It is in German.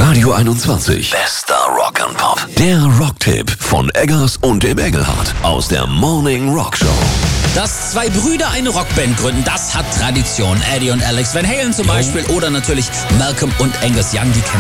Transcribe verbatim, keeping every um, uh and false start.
Radio einundzwanzig. Bester Rock and Pop. Der Rocktipp von Eggers und dem Engelhardt aus der Morning Rock Show. Dass zwei Brüder eine Rockband gründen, das hat Tradition. Eddie und Alex Van Halen zum Beispiel oder natürlich Malcolm und Angus Young, die kennen